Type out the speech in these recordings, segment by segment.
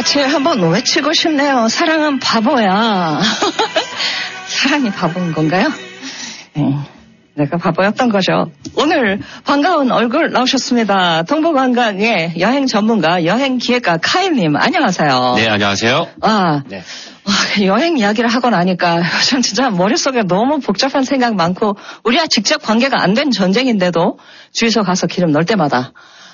같이 한번 외치고 싶네요. 사랑은 바보야. 사랑이 바보인 건가요? 내가 바보였던 거죠. 오늘 반가운 얼굴 나오셨습니다. 동부관광의 여행 전문가, 여행 기획가 카일님, 안녕하세요. 네, 안녕하세요. 네. 여행 이야기를 하고 나니까 요즘 진짜 머릿속에 너무 복잡한 생각 많고 우리와 직접 관계가 안 된 전쟁인데도 주유소 가서 기름 넣을 때마다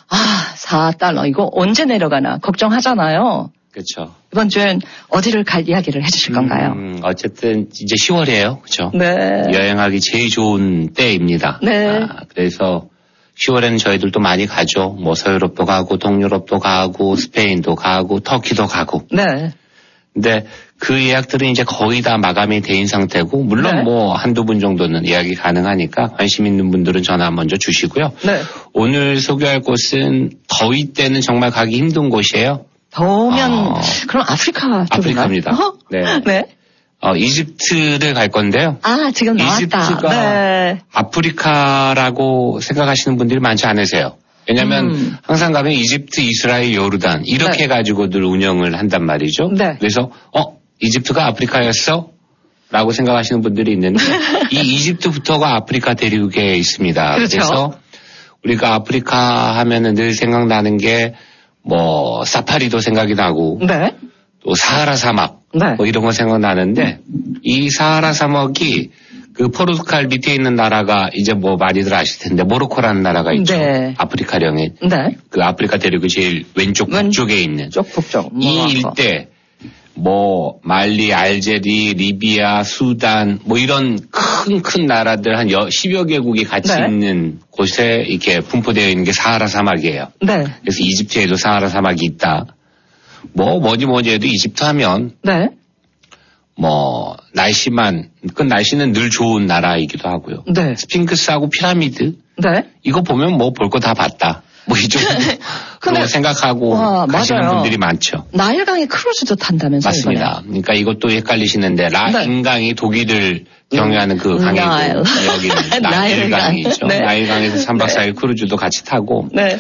$4 이거 언제 내려가나 걱정하잖아요. 그렇죠. 이번 주엔 어디를 갈 이야기를 해주실 건가요? 어쨌든 이제 10월이에요. 그렇죠. 네. 여행하기 제일 좋은 때입니다. 네. 그래서 10월에는 저희들도 많이 가죠. 뭐 서유럽도 가고 동유럽도 가고 스페인도 가고 터키도 가고. 네. 근데 그 예약들은 이제 거의 다 마감이 돼 있는 상태고 물론 네. 뭐 한두 분 정도는 예약이 가능하니까 관심 있는 분들은 전화 먼저 주시고요. 네. 오늘 소개할 곳은 더위 때는 정말 가기 힘든 곳이에요. 더우면 그럼 아프리카 쪽인가요? 아프리카입니다. 네. 네. 이집트를 갈 건데요. 지금 나왔다. 이집트가 네. 아프리카라고 생각하시는 분들이 많지 않으세요. 왜냐하면 항상 가면 이집트, 이스라엘, 요르단 이렇게 네. 가지고들 운영을 한단 말이죠. 네. 그래서 이집트가 아프리카였어? 라고 생각하시는 분들이 있는데 이 이집트부터가 아프리카 대륙에 있습니다. 그렇죠. 그래서 우리가 아프리카 하면은 늘 생각나는 게 뭐 사파리도 생각이 나고 네. 또 사하라 사막 네. 뭐 이런 거 생각나는데 이 사하라 사막이 그 포르투갈 밑에 있는 나라가 이제 뭐 많이들 아실 텐데 모로코라는 나라가 있죠. 네. 아프리카령에 네. 그 아프리카 대륙의 제일 왼쪽 북쪽에 있는 북쪽. 이 일대 뭐 말리, 알제리, 리비아, 수단 뭐 이런 큰 나라들 한 10여 개국이 같이 네. 있는 곳에 이렇게 분포되어 있는 게 사하라 사막이에요. 네. 그래서 이집트에도 사하라 사막이 있다. 뭐지 해도 이집트 하면 네. 뭐 날씨는 늘 좋은 나라이기도 하고요. 네. 스핑크스하고 피라미드 네. 이거 보면 뭐 볼 거 다 봤다. 뭐 이 정도 그런 생각하고 가시는 맞아요. 분들이 많죠. 나일강의 크루즈도 탄다면서요? 맞습니다. 이번에. 그러니까 이것도 헷갈리시는데 라인강이 독일을 경유하는 그 강이고 나일. 여기는 나일강이죠. 네. 나일강에서 3박 4일 크루즈도 같이 타고 네.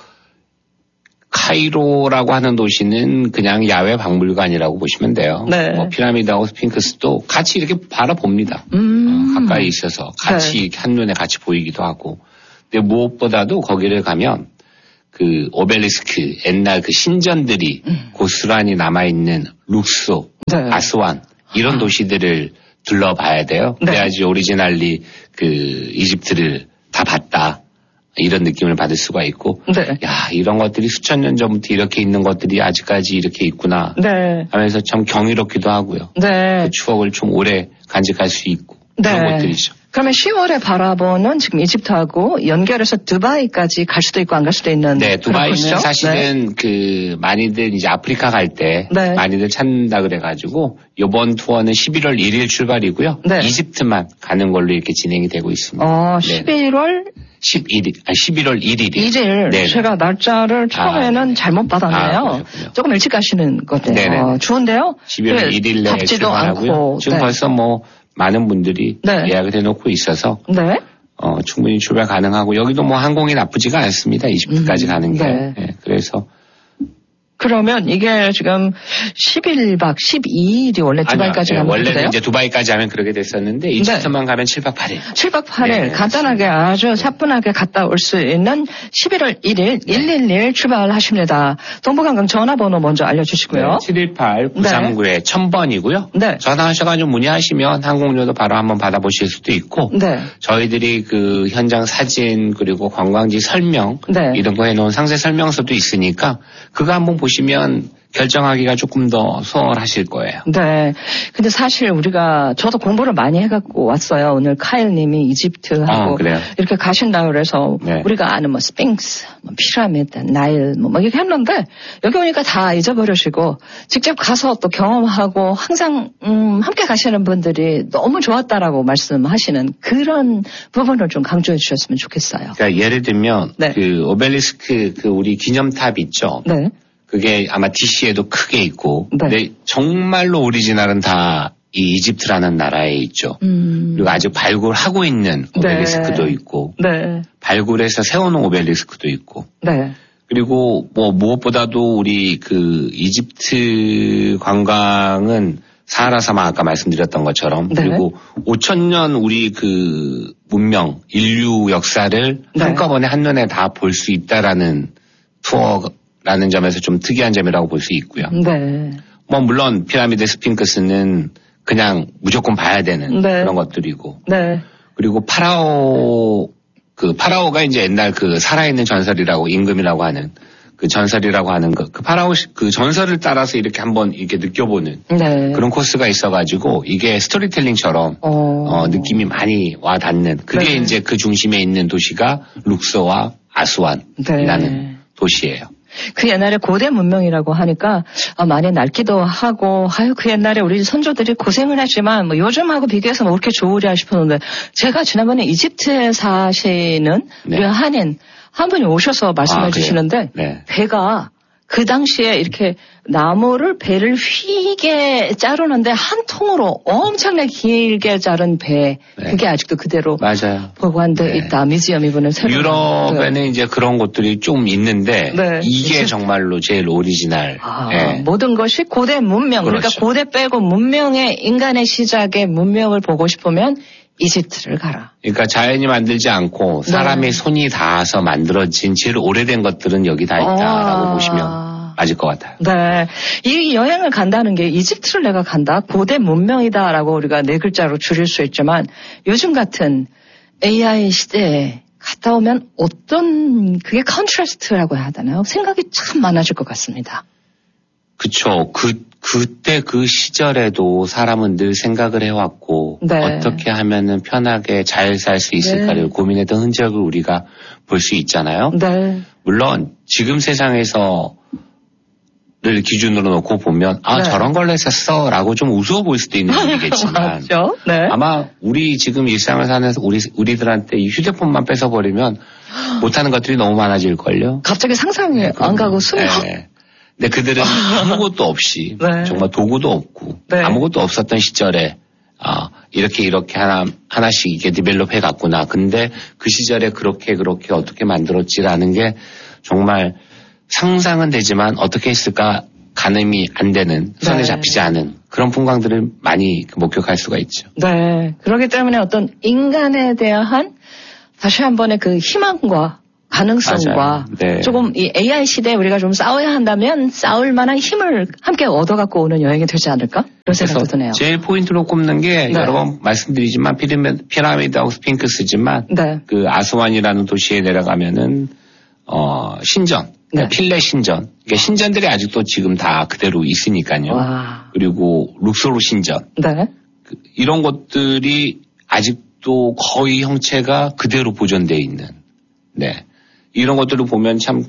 카이로라고 하는 도시는 그냥 야외 박물관이라고 보시면 돼요. 네. 뭐 피라미드하고 스핑크스도 같이 이렇게 바라봅니다. 가까이 있어서 같이 네. 이렇게 한눈에 같이 보이기도 하고. 근데 무엇보다도 거기를 가면 그 오벨리스크 옛날 그 신전들이 고스란히 남아있는 룩소, 네. 아스완 이런 도시들을 둘러봐야 돼요. 네. 그래야지 오리지널리 그 이집트를 다 봤다. 이런 느낌을 받을 수가 있고, 네. 이런 것들이 수천 년 전부터 이렇게 있는 것들이 아직까지 이렇게 있구나 네. 하면서 참 경이롭기도 하고요. 네. 그 추억을 좀 오래 간직할 수 있고 그런 네. 것들이죠. 그러면 10월에 바라보는 지금 이집트하고 연결해서 두바이까지 갈 수도 있고 안 갈 수도 있는. 네, 두바이는 그런 곳이죠? 사실은 그 많이들 이제 아프리카 갈 때 네. 많이들 찾는다 그래가지고 이번 투어는 11월 1일 출발이고요. 네. 이집트만 가는 걸로 이렇게 진행이 되고 있습니다. 11월 11월 1일이요. 1일. 네네. 제가 날짜를 처음에는 네. 잘못 받았네요. 그렇군요. 조금 일찍 가시는 것 같아요. 네네. 추운데요? 11월 1일 내에 덥지도 출발하고요. 않고. 지금 네. 벌써 뭐 많은 분들이 네. 예약을 해놓고 있어서 네. 충분히 출발 가능하고 여기도 뭐 항공이 나쁘지가 않습니다. 이집트까지 가는 게. 네. 네, 그래서 그러면 이게 지금 11박 12일이 원래 두바이까지 가면 원래는 돼요? 이제 두바이까지 하면 그렇게 됐었는데 이집트만 가면 7박 8일. 7박 8일 네, 간단하게 아주 사뿐하게 갔다 올 수 있는 11월 1일 111 출발하십니다. 동부관광 전화번호 먼저 알려주시고요. 718-939에 1000번이고요. 네. 전화하셔가지고 문의하시면 항공료도 바로 한번 받아보실 수도 있고 네. 저희들이 그 현장 사진 그리고 관광지 설명 네. 이런 거 해놓은 상세 설명서도 있으니까 그거 한번 보시면 결정하기가 조금 더 수월하실 거예요. 네. 근데 사실 저도 공부를 많이 해갖고 왔어요. 오늘 카일 님이 이집트하고 그래요? 이렇게 가신다 그래서 네. 우리가 아는 뭐 스핑크스, 뭐 피라미드, 나일 뭐 이렇게 했는데 여기 오니까 다 잊어버리시고 직접 가서 또 경험하고 항상 함께 가시는 분들이 너무 좋았다라고 말씀하시는 그런 부분을 좀 강조해 주셨으면 좋겠어요. 그러니까 예를 들면 네. 그 오벨리스크 그 우리 기념탑 있죠. 네. 그게 아마 DC에도 크게 있고, 네. 근데 정말로 오리지널은 다 이 이집트라는 나라에 있죠. 그리고 아직 발굴하고 있는 오벨리스크도 네. 있고, 네. 발굴해서 세워놓은 오벨리스크도 있고, 네. 그리고 뭐 무엇보다도 우리 그 이집트 관광은 사하라 사막 아까 말씀드렸던 것처럼 네. 그리고 5,000년 우리 그 문명, 인류 역사를 네. 한꺼번에 한눈에 다 볼 수 있다라는 투어라는 점에서 좀 특이한 점이라고 볼 수 있고요. 네. 뭐 물론 피라미드 스핑크스는 그냥 무조건 봐야 되는 네. 그런 것들이고 네. 그리고 파라오가 이제 옛날 그 살아있는 전설이라고 임금이라고 하는 그 전설이라고 하는 그 파라오 그 전설을 따라서 이렇게 한번 이렇게 느껴보는 네. 그런 코스가 있어가지고 이게 스토리텔링처럼 느낌이 많이 와 닿는 그게 네. 이제 그 중심에 있는 도시가 룩소와 아스완이라는 네. 도시예요. 그 옛날에 고대 문명이라고 하니까 많이 낡기도 하고 그 옛날에 우리 선조들이 고생을 했지만 뭐 요즘하고 비교해서 뭐 그렇게 좋으랴 싶었는데 제가 지난번에 이집트에 사시는 네. 우리 한 분이 오셔서 말씀해 주시는데 네. 배가 그 당시에 이렇게 나무를 배를 휘게 자르는데 한 통으로 엄청나게 길게 자른 배 네. 그게 아직도 그대로 맞아요. 보관돼 네. 있다. 뮤지엄 이번에 새로 유럽에는 이제 그런 곳들이 좀 있는데 네. 이게 정말로 제일 오리지널. 네. 모든 것이 고대 문명 그러니까 그렇죠. 고대 빼고 문명의 인간의 시작의 문명을 보고 싶으면 이집트를 가라. 그러니까 자연이 만들지 않고 사람의 손이 닿아서 만들어진 제일 오래된 것들은 여기 다 있다라고 보시면 맞을 것 같아요. 네. 이 여행을 간다는 게 이집트를 내가 간다. 고대 문명이다라고 우리가 네 글자로 줄일 수 있지만 요즘 같은 AI 시대에 갔다 오면 어떤 그게 컨트라스트라고 해야 하나요? 생각이 참 많아질 것 같습니다. 그쵸. 그때 그 시절에도 사람은 늘 생각을 해왔고 네. 어떻게 하면은 편하게 잘 살 수 있을까를 네. 고민했던 흔적을 우리가 볼 수 있잖아요. 네. 물론 지금 세상에서 를 기준으로 놓고 보면 네. 저런 걸로 했었어 라고 좀 우스워 보일 수도 있는 일이겠지만 맞죠? 네. 아마 우리 지금 일상을 사는 우리들한테 이 휴대폰만 뺏어버리면 못하는 것들이 너무 많아질걸요. 갑자기 상상이 안 가고 숨이 확. 근데 그들은 아무것도 없이 네. 정말 도구도 없고 네. 아무것도 없었던 시절에 이렇게 하나씩 이게 디벨롭 해갔구나. 근데 그 시절에 그렇게 어떻게 만들었지라는 게 정말 상상은 되지만 어떻게 했을까 가늠이 안 되는 손에 네. 잡히지 않은 그런 풍광들을 많이 목격할 수가 있죠. 네. 그렇기 때문에 어떤 인간에 대한 다시 한 번의 그 희망과 가능성과 네. 조금 이 AI 시대에 우리가 좀 싸워야 한다면 싸울 만한 힘을 함께 얻어갖고 오는 여행이 되지 않을까? 그런 생각도 드네요. 제일 포인트로 꼽는 게 여러 번 말씀드리지만 피라미드하고 스핑크스지만 네. 그 아스완이라는 도시에 내려가면은 신전, 그러니까 필레 신전, 그러니까 신전들이 아직도 지금 다 그대로 있으니까요. 와. 그리고 룩소르 신전, 네. 이런 것들이 아직도 거의 형체가 그대로 보존되어 있는. 네. 이런 것들을 보면 참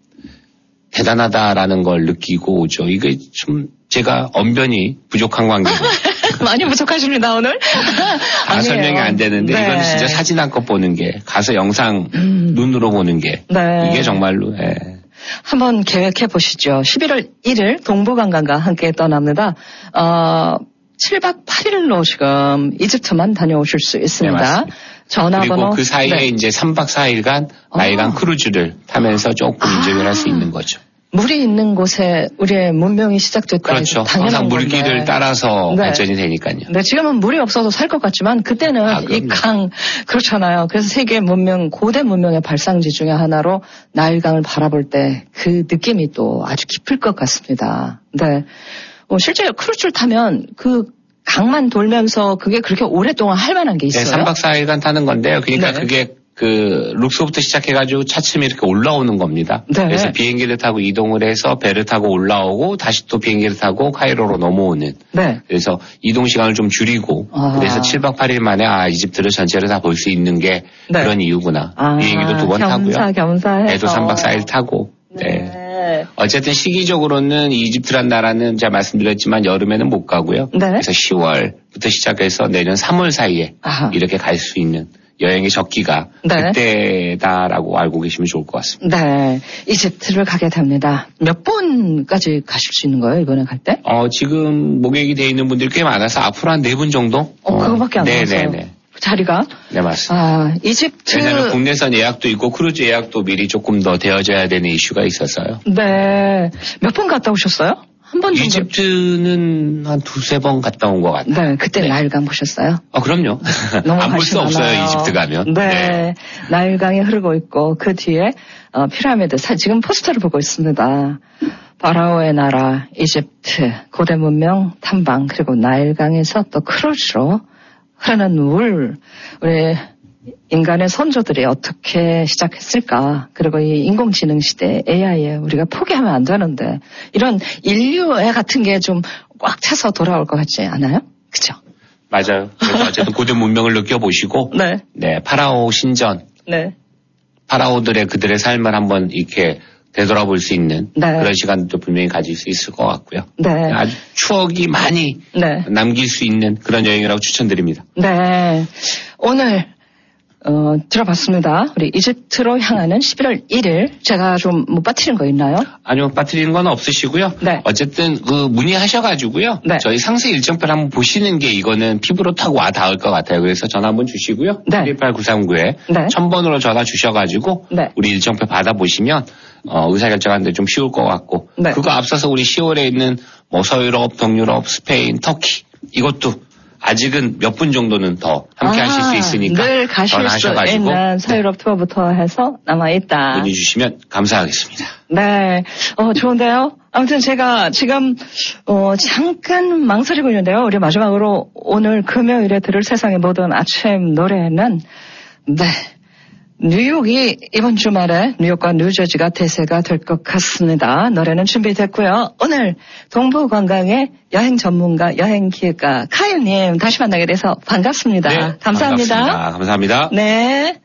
대단하다라는 걸 느끼고 오죠. 이게 좀 제가 언변이 부족한 관계로. 많이 부족하십니다, 오늘. 다 설명이 안 되는데 이건 진짜 사진 한 컷 보는 게 가서 영상 눈으로 보는 게 이게 정말로 한번 계획해 보시죠. 11월 1일 동부관광과 함께 떠납니다. 7박 8일로 지금 이집트만 다녀오실 수 있습니다. 네, 전화번호. 그리고 그 사이에 이제 3박 4일간 나일강 크루즈를 타면서 조금 인증을 할 수 있는 거죠. 물이 있는 곳에 우리의 문명이 시작됐다. 그렇죠. 항상 물길을 따라서 발전이 되니까요. 네, 지금은 물이 없어서 살 것 같지만 그때는 이 강 그렇잖아요. 그래서 세계 문명, 고대 문명의 발상지 중에 하나로 나일강을 바라볼 때 그 느낌이 또 아주 깊을 것 같습니다. 네, 실제 크루즈를 타면 그 강만 돌면서 그게 그렇게 오랫동안 할 만한 게 있어요? 네, 3박 4일간 타는 건데요. 그러니까 그게 그 룩소부터 시작해가지고 차츰 이렇게 올라오는 겁니다. 네. 그래서 비행기를 타고 이동을 해서 배를 타고 올라오고 다시 또 비행기를 타고 카이로로 넘어오는. 네. 그래서 이동 시간을 좀 줄이고 그래서 7박 8일 만에 이집트를 전체를 다 볼 수 있는 게 그런 이유구나. 비행기도 2번 타고요. 겸사해서. 배도 3박 4일 타고. 네. 어쨌든 시기적으로는 이집트란 나라는 제가 말씀드렸지만 여름에는 못 가고요. 네. 그래서 10월부터 시작해서 내년 3월 사이에 이렇게 갈 수 있는 여행의 적기가 그때다라고 알고 계시면 좋을 것 같습니다. 네. 이집트를 가게 됩니다. 몇 번까지 가실 수 있는 거예요, 이번에 갈 때? 지금 목액이 되어 있는 분들이 꽤 많아서 앞으로 한 4분 정도? 그거밖에 안 남았어요. 네네네. 자리가? 네, 맞습니다. 이집트. 왜냐하면 국내선 예약도 있고 크루즈 예약도 미리 조금 더 되어져야 되는 이슈가 있었어요. 네. 몇 번 갔다 오셨어요? 한 번 정도? 이집트는 한 2-3번 갔다 온 것 같아요. 네, 그때 나일강 보셨어요? 그럼요. 너무 안 볼 수 없어요, 이집트 가면. 네. 나일강이 흐르고 있고 그 뒤에 피라미드, 지금 포스터를 보고 있습니다. 파라오의 나라, 이집트, 고대 문명 탐방, 그리고 나일강에서 또 크루즈로 흐르는 물, 우리 인간의 선조들이 어떻게 시작했을까? 그리고 이 인공지능 시대 AI에 우리가 포기하면 안 되는데 이런 인류애 같은 게 좀 꽉 차서 돌아올 것 같지 않아요? 그죠? 맞아요. 그래서 어쨌든 고대 문명을 느껴보시고 네, 파라오 신전, 네, 파라오들의 그들의 삶을 한번 이렇게 되돌아볼 수 있는 그런 시간도 분명히 가질 수 있을 것 같고요. 네. 아주 추억이 많이 남길 수 있는 그런 여행이라고 추천드립니다. 네. 오늘 들어봤습니다. 우리 이집트로 향하는 11월 1일 제가 좀 못 빠뜨린 거 있나요? 아니요. 빠뜨리는 건 없으시고요. 네. 어쨌든 문의하셔가지고요. 네. 저희 상세 일정표를 한번 보시는 게 이거는 피부로 타고 와 닿을 것 같아요. 그래서 전화 한번 주시고요. 네. 78939에 1000번으로 전화 주셔가지고 우리 일정표 받아보시면 의사결정하는데 좀 쉬울 것 같고 그거 앞서서 우리 10월에 있는 뭐 서유럽, 동유럽, 스페인, 터키 이것도 아직은 몇 분 정도는 더 함께 하실 수 있으니까 늘 가실 수 있는 서유럽 투어부터 해서 남아있다. 문의 주시면 감사하겠습니다. 네. 좋은데요. 아무튼 제가 지금 잠깐 망설이고 있는데요. 우리 마지막으로 오늘 금요일에 들을 세상의 모든 아침 노래는 뉴욕이 이번 주말에 뉴욕과 뉴저지가 대세가 될 것 같습니다. 노래는 준비됐고요. 오늘 동부관광의 여행 전문가, 여행 기획가 카일님 다시 만나게 돼서 반갑습니다. 네, 감사합니다. 반갑습니다. 감사합니다. 네.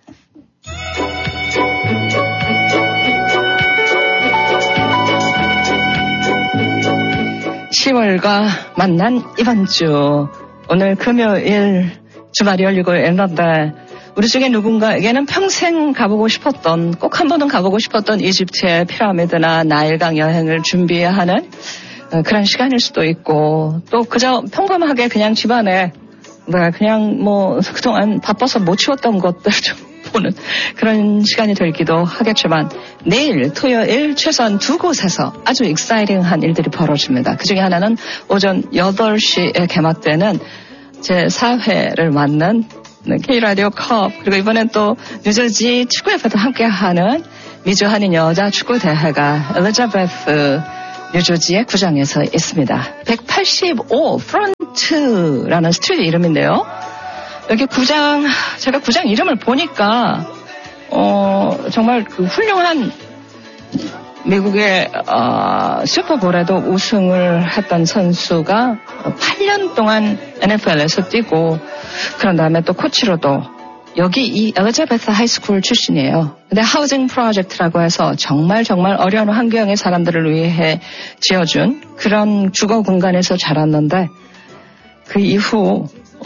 (10월과) 만난 이번 주 오늘 금요일 주말이 열리고 있는데 우리 중에 누군가에게는 평생 가보고 싶었던 꼭 한 번은 가보고 싶었던 이집트의 피라미드나 나일강 여행을 준비하는 그런 시간일 수도 있고 또 그저 평범하게 그냥 집안에 그냥 뭐 그동안 바빠서 못 치웠던 것들 좀 보는 그런 시간이 되기도 하겠지만 내일 토요일 최소한 2곳에서 아주 익사이팅한 일들이 벌어집니다. 그중에 하나는 오전 8시에 개막되는 제4회를 맞는 K라디오 컵 그리고 이번엔 또 뉴저지 축구협회도 함께하는 미주 한인 여자 축구대회가 엘리자베스 뉴저지의 구장에서 있습니다. 185 프런트라는 스트리트 이름인데요. 여기 구장 제가 구장 이름을 보니까 정말 그 훌륭한 미국의 슈퍼볼에도 우승을 했던 선수가 8년 동안 NFL에서 뛰고 그런 다음에 또 코치로도 여기 이 엘리자베스 하이스쿨 출신이에요. 근데 하우징 프로젝트라고 해서 정말 어려운 환경의 사람들을 위해 지어준 그런 주거 공간에서 자랐는데 그 이후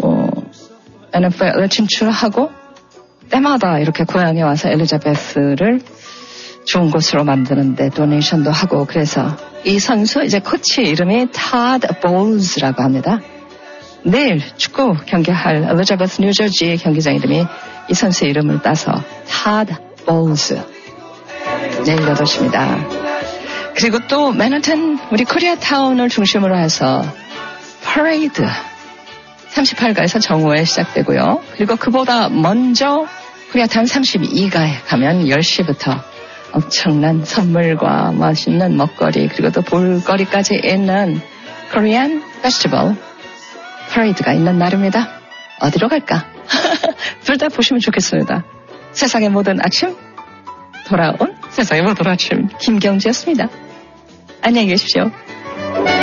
NFL에 진출하고 때마다 이렇게 고향에 와서 엘리자베스를 좋은 곳으로 만드는데 도네이션도 하고 그래서 이 선수 이제 코치 이름이 타드 볼즈라고 합니다. 내일 축구 경기할 엘리자베스 뉴저지 경기장 이름이 이 선수의 이름을 따서 타드 볼즈 내일 8시입니다. 그리고 또 맨하탄 우리 코리아타운을 중심으로 해서 퍼레이드 38가에서 정오에 시작되고요. 그리고 그보다 먼저 코리아타운 32가에 가면 10시부터 엄청난 선물과 맛있는 먹거리 그리고 또 볼거리까지 있는 코리안 페스티벌 퍼레이드가 있는 날입니다. 어디로 갈까? 둘 다 보시면 좋겠습니다. 세상의 모든 아침 돌아온 세상의 모든 아침 김경지였습니다. 안녕히 계십시오.